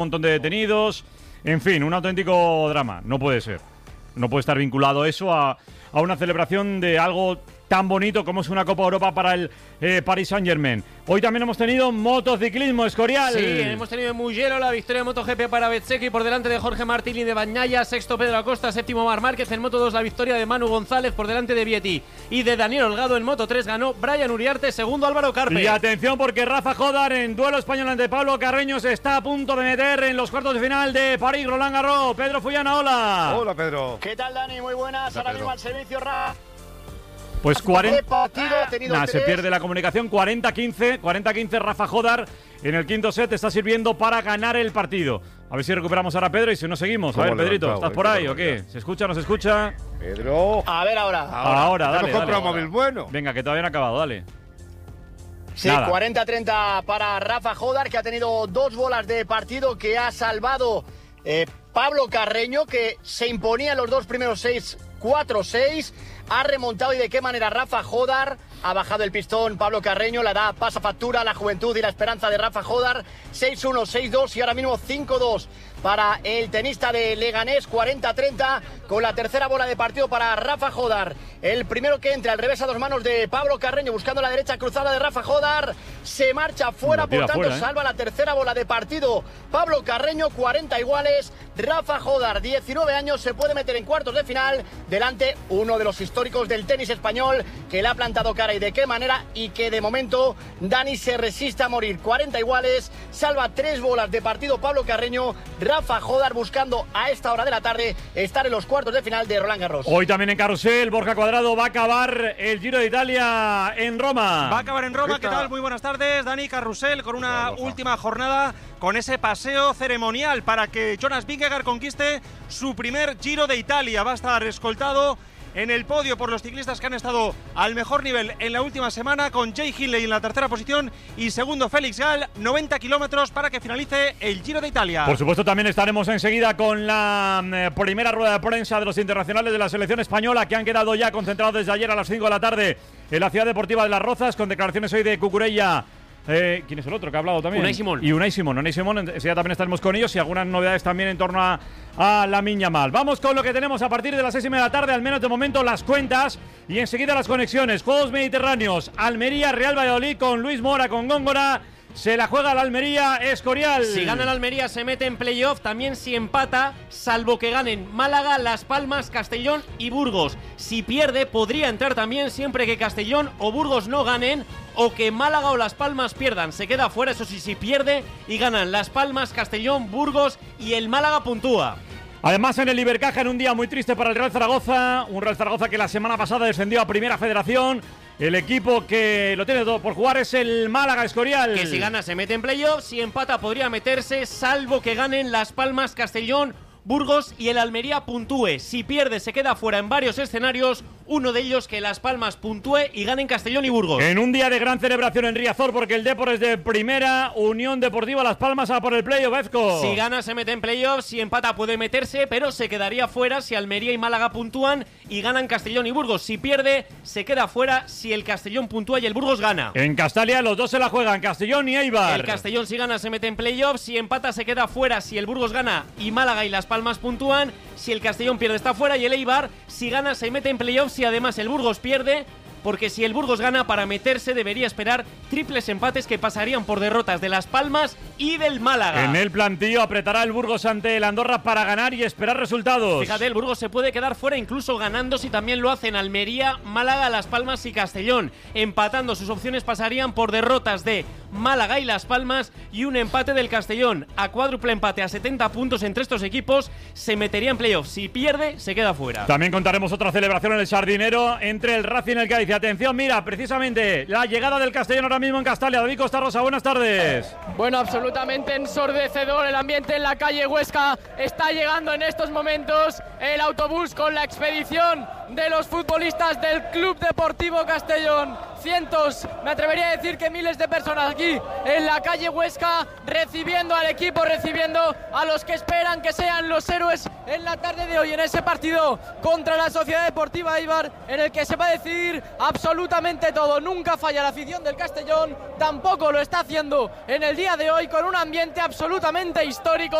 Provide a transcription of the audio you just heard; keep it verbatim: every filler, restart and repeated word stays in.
montón de detenidos, en fin, un auténtico drama. No puede ser, no puede estar vinculado eso a, a una celebración de algo tan bonito como es una Copa Europa para el eh, Paris Saint-Germain. Hoy también hemos tenido motociclismo, Escorial. Sí, hemos tenido en Mugello la victoria de MotoGP para Bezzecchi por delante de Jorge Martini de Bagnaia, sexto Pedro Acosta, séptimo Marc Márquez. En Moto dos la victoria de Manu González por delante de Vietti y de Daniel Holgado. En Moto tres ganó Brian Uriarte, segundo Álvaro Carpe. Y atención porque Rafa Jodar en duelo español ante Pablo Carreño se está a punto de meter en los cuartos de final de París Roland Garros. Pedro Fullana, hola. Hola, Pedro. ¿Qué tal, Dani? Muy buenas. Ahora mismo al servicio, Ra. Pues cuarenta. Nah, se pierde la comunicación. cuarenta quince. cuarenta quince Rafa Jodar en el quinto set está sirviendo para ganar el partido. A ver si recuperamos ahora a Pedro y si no seguimos. A ver, Pedrito, ¿estás por ahí o qué? ¿Se escucha o no se escucha? Pedro. A ver ahora. Ahora, ahora dale. Hemos comprado dale. móvil bueno. Venga, que todavía no ha acabado, dale. Sí, Nada. cuarenta treinta para Rafa Jodar, que ha tenido dos bolas de partido, que ha salvado eh, Pablo Carreño, que se imponía en los dos primeros seis, cuatro seis. Ha remontado y de qué manera Rafa Jodar. Ha bajado el pistón Pablo Carreño, la da, pasa factura, la juventud y la esperanza de Rafa Jodar. seis uno, seis dos y ahora mismo cinco dos para el tenista de Leganés. Cuarenta treinta con la tercera bola de partido para Rafa Jodar. El primero que entra, al revés a dos manos de Pablo Carreño, buscando la derecha cruzada de Rafa Jodar. Se marcha fuera, por tanto fuera, ¿eh? Salva la tercera bola de partido Pablo Carreño. Cuarenta iguales. Rafa Jodar, diecinueve años, se puede meter en cuartos de final. Delante uno de los históricos del tenis español, que le ha plantado cara y de qué manera, y que de momento Dani se resiste a morir. cuarenta iguales, salva tres bolas de partido Pablo Carreño. Rafa Jodar buscando a esta hora de la tarde estar en los cuartos de final de Roland Garros. Hoy también en Carrusel, Borja Cuadrado va a acabar el Giro de Italia en Roma. Va a acabar en Roma, ¿qué tal? Muy buenas tardes, Dani. Carrusel con una última jornada, con ese paseo ceremonial para que Jonas Vingegaard conquiste su primer Giro de Italia. Va a estar escoltado en el podio por los ciclistas que han estado al mejor nivel en la última semana, con Jay Hindley en la tercera posición y segundo Félix Gall. Noventa kilómetros para que finalice el Giro de Italia. Por supuesto, también estaremos enseguida con la eh, primera rueda de prensa de los internacionales de la selección española, que han quedado ya concentrados desde ayer a las cinco de la tarde en la ciudad deportiva de Las Rozas, con declaraciones hoy de Cucurella. Eh, ¿Quién es el otro que ha hablado también? Unai Simón. Y Unai Simón. Unai Simón, enseguida también estaremos con ellos y algunas novedades también en torno a, a Lamine Yamal. Vamos con lo que tenemos a partir de las seis y media de la tarde, al menos de momento las cuentas y enseguida las conexiones. Juegos Mediterráneos, Almería, Real Valladolid con Luis Mora, con Góngora. Se la juega la Almería, Escorial. Si gana la Almería se mete en playoff. También si empata, salvo que ganen Málaga, Las Palmas, Castellón y Burgos. Si pierde, podría entrar también siempre que Castellón o Burgos no ganen, o que Málaga o Las Palmas pierdan. Se queda fuera, eso sí, si pierde y ganan Las Palmas, Castellón, Burgos y el Málaga puntúa. Además, en el Ibercaja, en un día muy triste para el Real Zaragoza, un Real Zaragoza que la semana pasada descendió a Primera Federación. El equipo que lo tiene todo por jugar es el Málaga, Escorial. Que si gana se mete en playoff, si empata podría meterse, salvo que ganen Las Palmas, Castellón, Burgos y el Almería puntúe. Si pierde se queda fuera en varios escenarios, uno de ellos que Las Palmas puntúe y ganen Castellón y Burgos. En un día de gran celebración en Riazor, porque el Depor es de primera, Unión Deportiva Las Palmas a por el playoff, Ezco. Si gana se mete en playoff, si empata puede meterse, pero se quedaría fuera si Almería y Málaga puntúan y ganan Castellón y Burgos. Si pierde se queda fuera si el Castellón puntúa y el Burgos gana. En Castalia los dos se la juegan, Castellón y Eibar. El Castellón si gana se mete en playoff, si empata se queda fuera si el Burgos gana y Málaga y Las Palmas puntúan. Si el Castellón pierde está fuera y el Eibar si gana se mete en playoff, si además el Burgos pierde, porque si el Burgos gana, para meterse debería esperar triples empates que pasarían por derrotas de Las Palmas y del Málaga. En el plantío apretará el Burgos ante el Andorra para ganar y esperar resultados. Fíjate, el Burgos se puede quedar fuera incluso ganando si también lo hacen Almería, Málaga, Las Palmas y Castellón. Empatando sus opciones pasarían por derrotas de Málaga y Las Palmas y un empate del Castellón. A cuádruple empate a setenta puntos entre estos equipos se metería en playoff. Si pierde, se queda fuera. También contaremos otra celebración en el Sardinero entre el Racing y el Cádiz. Atención, mira, precisamente la llegada del Castellón ahora mismo en Castalia. David Costa Rosa, buenas tardes. Bueno, absolutamente ensordecedor el ambiente en la calle Huesca. Está llegando en estos momentos el autobús con la expedición de los futbolistas del Club Deportivo Castellón. Cientos, me atrevería a decir que miles de personas aquí en la calle Huesca, recibiendo al equipo, recibiendo a los que esperan que sean los héroes en la tarde de hoy, en ese partido contra la Sociedad Deportiva Eibar, en el que se va a decidir absolutamente todo. Nunca falla la afición del Castellón, tampoco lo está haciendo en el día de hoy, con un ambiente absolutamente histórico.